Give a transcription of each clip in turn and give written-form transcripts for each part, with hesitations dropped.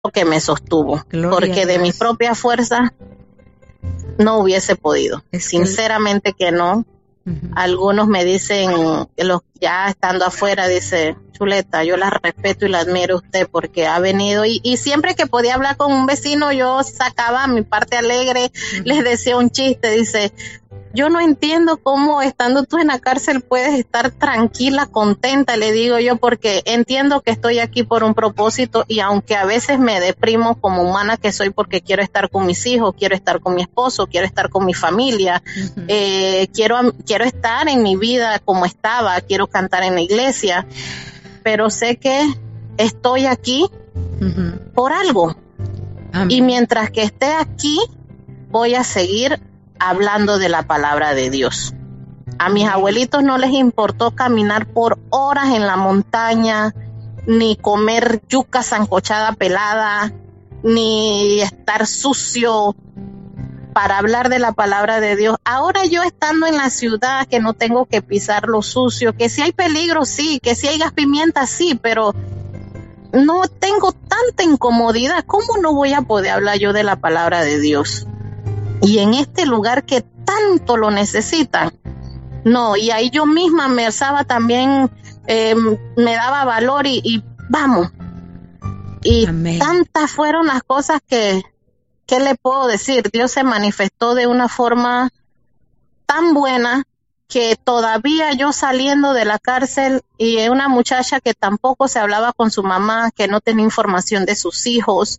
que me sostuvo, Gloria porque de mi propia fuerza no hubiese podido. Sinceramente que no. Algunos me dicen, los ya estando afuera, dice, Chuleta, yo la respeto y la admiro a usted porque ha venido y siempre que podía hablar con un vecino yo sacaba mi parte alegre, les decía un chiste, dice, yo no entiendo cómo estando tú en la cárcel puedes estar tranquila, contenta, le digo yo, porque entiendo que estoy aquí por un propósito y aunque a veces me deprimo como humana que soy porque quiero estar con mis hijos, quiero estar con mi esposo, quiero estar con mi familia, quiero estar en mi vida como estaba, quiero cantar en la iglesia, pero sé que estoy aquí por algo. Amén. Y mientras que esté aquí, voy a seguir hablando de la palabra de Dios. A mis abuelitos no les importó caminar por horas en la montaña, ni comer yuca sancochada pelada, ni estar sucio para hablar de la palabra de Dios. Ahora yo estando en la ciudad, que no tengo que pisar lo sucio, que si hay peligro, sí, que si hay gas pimienta, sí, pero no tengo tanta incomodidad. ¿Cómo no voy a poder hablar yo de la palabra de Dios? Y en este lugar que tanto lo necesitan, no, y ahí yo misma me alzaba también, me daba valor y vamos. Y amén. Tantas fueron las cosas que, ¿qué le puedo decir? Dios se manifestó de una forma tan buena que todavía yo saliendo de la cárcel y una muchacha que tampoco se hablaba con su mamá, que no tenía información de sus hijos,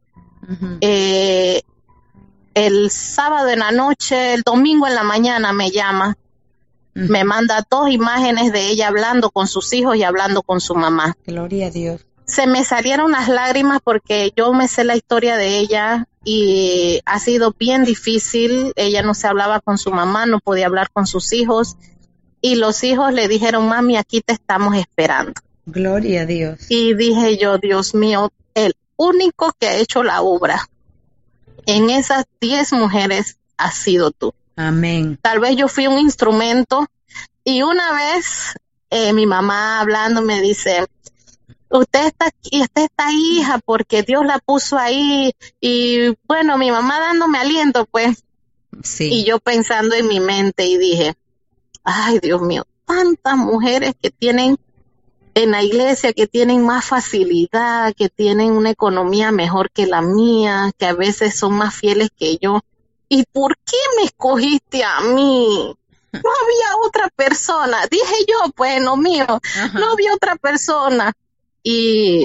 el sábado en la noche, el domingo en la mañana me llama, me manda 2 imágenes de ella hablando con sus hijos y hablando con su mamá. Gloria a Dios. Se me salieron las lágrimas porque yo me sé la historia de ella y ha sido bien difícil. Ella no se hablaba con su mamá, no podía hablar con sus hijos y los hijos le dijeron, mami, aquí te estamos esperando. Gloria a Dios. Y dije yo, Dios mío, el único que ha hecho la obra en esas 10 mujeres has sido tú. Amén. Tal vez yo fui un instrumento y una vez mi mamá hablando me dice, usted está aquí, usted está hija porque Dios la puso ahí y bueno, mi mamá dándome aliento pues. Sí. Y yo pensando en mi mente y dije, ay Dios mío, tantas mujeres que tienen en la iglesia, que tienen más facilidad, que tienen una economía mejor que la mía, que a veces son más fieles que yo. ¿Y por qué me escogiste a mí? No había otra persona. Dije yo, pues, lo mío. Ajá. No había otra persona. Y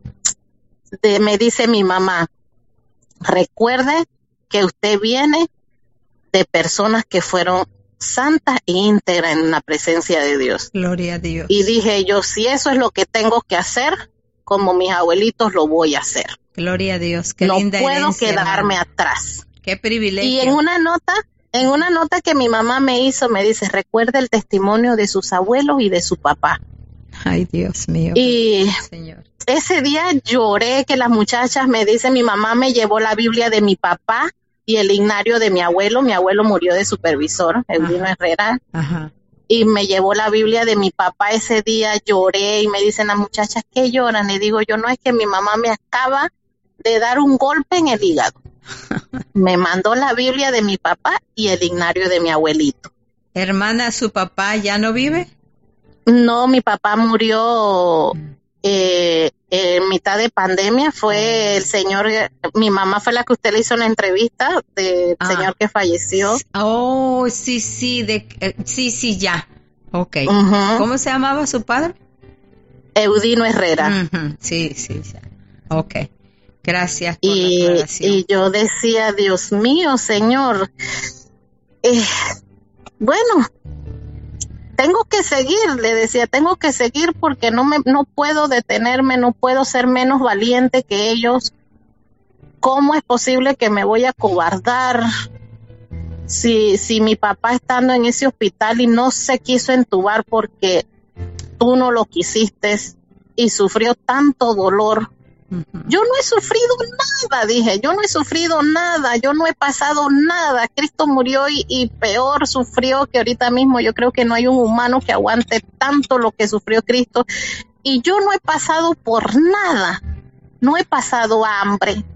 me dice mi mamá, recuerde que usted viene de personas que fueron santas e íntegras en la presencia de Dios. Gloria a Dios. Y dije yo, si eso es lo que tengo que hacer, como mis abuelitos lo voy a hacer. Gloria a Dios, qué linda herencia. No puedo quedarme atrás. Qué privilegio. Y en una nota que mi mamá me hizo, me dice, recuerda el testimonio de sus abuelos y de su papá. Ay, Dios mío. Y Señor. Ese día lloré que las muchachas me dicen, mi mamá me llevó la Biblia de mi papá y el ignario de mi abuelo murió de supervisor, Eudino Herrera. Ajá. Y me llevó la Biblia de mi papá. Ese día lloré y me dicen las muchachas, ¿qué lloran? Y digo yo, no, es que mi mamá me acaba de dar un golpe en el hígado. Me mandó la Biblia de mi papá y el ignario de mi abuelito. Hermana, ¿su papá ya no vive? No, mi papá murió en mitad de pandemia. Fue el señor, mi mamá fue la que usted le hizo una entrevista del señor que falleció. Oh, sí, sí, ya. Ok. ¿Cómo se llamaba su padre? Eudino Herrera. Sí, ya. Ok. Gracias por la aclaración. Y yo decía, Dios mío, Señor, bueno, tengo que seguir, le decía, tengo que seguir porque no puedo detenerme, no puedo ser menos valiente que ellos. ¿Cómo es posible que me voy a cobardar si mi papá estando en ese hospital y no se quiso entubar porque tú no lo quisiste y sufrió tanto dolor? Yo no he sufrido nada, dije, yo no he sufrido nada, yo no he pasado nada. Cristo murió y peor sufrió, que ahorita mismo yo creo que no hay un humano que aguante tanto lo que sufrió Cristo. Y yo no he pasado por nada, no he pasado hambre.